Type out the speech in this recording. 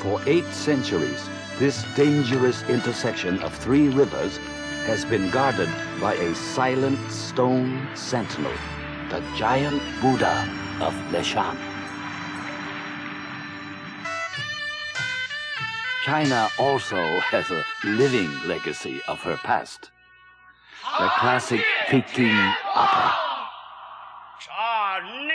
For 8 centuries, this dangerous intersection of 3 rivers has been guarded by a silent stone sentinel, the giant Buddha of Leshan. China also has a living legacy of her past. The classic Peking opera.